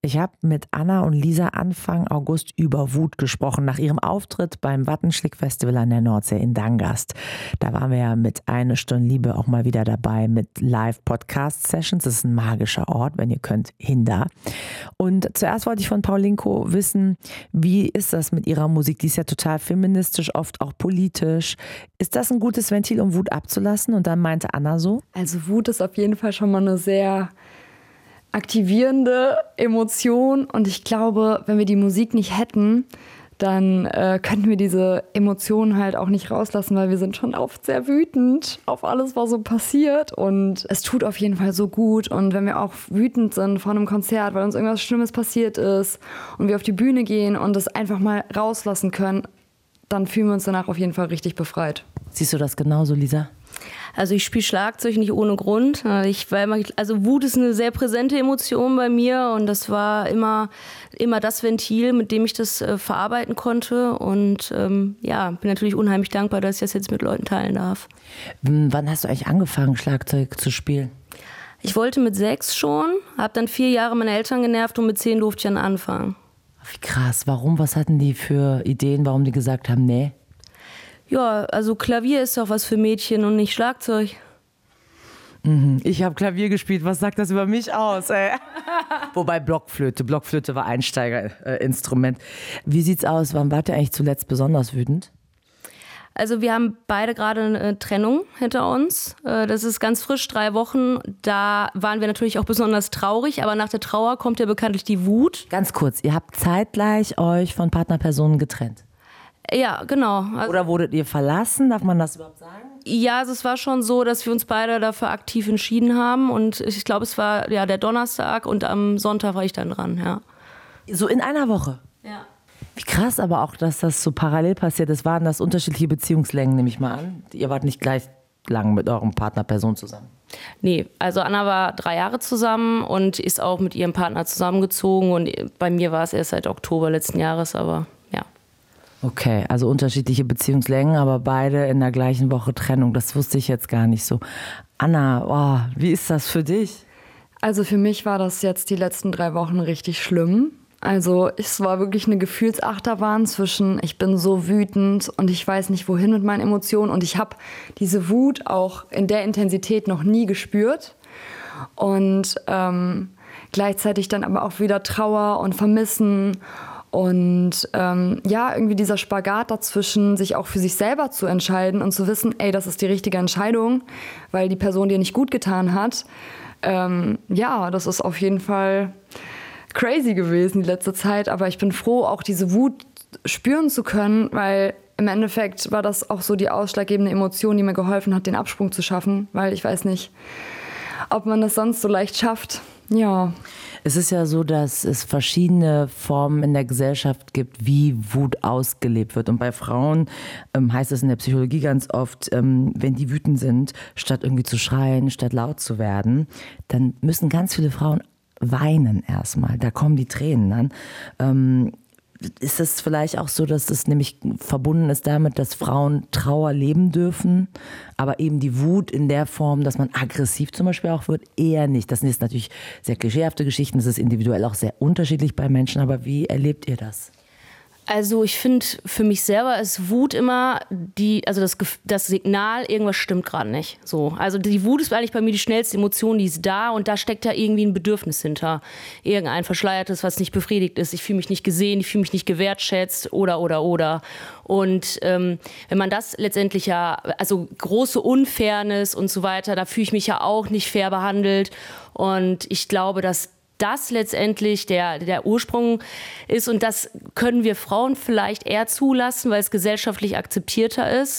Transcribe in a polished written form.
Ich habe mit Anna und Lisa Anfang August über Wut gesprochen, nach ihrem Auftritt beim Wattenschlick-Festival an der Nordsee in Dangast. Da waren wir ja mit 1 Stunde Liebe auch mal wieder dabei mit Live-Podcast-Sessions. Das ist ein magischer Ort, wenn ihr könnt, hin da. Und zuerst wollte ich von Paulinko wissen, wie ist das mit ihrer Musik? Die ist ja total feministisch, oft auch politisch. Ist das ein gutes Ventil, um Wut abzulassen? Und dann meinte Anna so: Also Wut ist auf jeden Fall schon mal eine sehr aktivierende Emotion und ich glaube, wenn wir die Musik nicht hätten, dann könnten wir diese Emotionen halt auch nicht rauslassen, weil wir sind schon oft sehr wütend auf alles, was so passiert und es tut auf jeden Fall so gut und wenn wir auch wütend sind vor einem Konzert, weil uns irgendwas Schlimmes passiert ist und wir auf die Bühne gehen und das einfach mal rauslassen können, dann fühlen wir uns danach auf jeden Fall richtig befreit. Siehst du das genauso, Lisa? Also ich spiele Schlagzeug nicht ohne Grund. Also Wut ist eine sehr präsente Emotion bei mir und das war immer das Ventil, mit dem ich das verarbeiten konnte. Und bin natürlich unheimlich dankbar, dass ich das jetzt mit Leuten teilen darf. Wann hast du eigentlich angefangen, Schlagzeug zu spielen? Ich wollte mit 6 schon, habe dann 4 Jahre meine Eltern genervt und mit 10 durfte ich dann anfangen. Wie krass. Warum? Was hatten die für Ideen, warum die gesagt haben, nee? Ja, also Klavier ist doch was für Mädchen und nicht Schlagzeug. Ich habe Klavier gespielt, was sagt das über mich aus? Ey? Wobei Blockflöte war Einsteigerinstrument. Wie sieht's aus, wann wart ihr eigentlich zuletzt besonders wütend? Also wir haben beide gerade eine Trennung hinter uns. Das ist ganz frisch, 3 Wochen. Da waren wir natürlich auch besonders traurig, aber nach der Trauer kommt ja bekanntlich die Wut. Ganz kurz, ihr habt zeitgleich euch von Partnerpersonen getrennt? Ja, genau. Oder wurdet ihr verlassen? Darf man das überhaupt sagen? Ja, also es war schon so, dass wir uns beide dafür aktiv entschieden haben. Und ich glaube, es war ja der Donnerstag und am Sonntag war ich dann dran, ja. So in einer Woche? Ja. Wie krass aber auch, dass das so parallel passiert ist. Waren das unterschiedliche Beziehungslängen, nehme ich mal an? Ihr wart nicht gleich lang mit eurem Partnerperson zusammen? Nee, also Anna war 3 Jahre zusammen und ist auch mit ihrem Partner zusammengezogen. Und bei mir war es erst seit Oktober letzten Jahres, aber ja. Okay, also unterschiedliche Beziehungslängen, aber beide in der gleichen Woche Trennung. Das wusste ich jetzt gar nicht so. Anna, wie ist das für dich? Also für mich war das jetzt die letzten 3 Wochen richtig schlimm. Also es war wirklich eine Gefühlsachterbahn zwischen ich bin so wütend und ich weiß nicht wohin mit meinen Emotionen und ich habe diese Wut auch in der Intensität noch nie gespürt und gleichzeitig dann aber auch wieder Trauer und Vermissen. Und irgendwie dieser Spagat dazwischen, sich auch für sich selber zu entscheiden und zu wissen, ey, das ist die richtige Entscheidung, weil die Person dir nicht gut getan hat. Das ist auf jeden Fall crazy gewesen die letzte Zeit. Aber ich bin froh, auch diese Wut spüren zu können, weil im Endeffekt war das auch so die ausschlaggebende Emotion, die mir geholfen hat, den Absprung zu schaffen. Weil ich weiß nicht, ob man das sonst so leicht schafft. Ja. Es ist ja so, dass es verschiedene Formen in der Gesellschaft gibt, wie Wut ausgelebt wird. Und bei Frauen heißt es in der Psychologie ganz oft, wenn die wütend sind, statt irgendwie zu schreien, statt laut zu werden, dann müssen ganz viele Frauen weinen erstmal. Da kommen die Tränen dann. Ist es vielleicht auch so, dass es nämlich verbunden ist damit, dass Frauen Trauer leben dürfen, aber eben die Wut in der Form, dass man aggressiv zum Beispiel auch wird, eher nicht. Das sind jetzt natürlich sehr klischeehafte Geschichten, das ist individuell auch sehr unterschiedlich bei Menschen, aber wie erlebt ihr das? Also ich finde, für mich selber ist Wut immer das Signal, irgendwas stimmt gerade nicht. So. Also die Wut ist eigentlich bei mir die schnellste Emotion, die ist da und da steckt ja irgendwie ein Bedürfnis hinter. Irgendein Verschleiertes, was nicht befriedigt ist. Ich fühle mich nicht gesehen, ich fühle mich nicht gewertschätzt oder. Und wenn man das letztendlich also große Unfairness und so weiter, da fühle ich mich ja auch nicht fair behandelt. Und ich glaube, dass das letztendlich der Ursprung ist und das können wir Frauen vielleicht eher zulassen, weil es gesellschaftlich akzeptierter ist.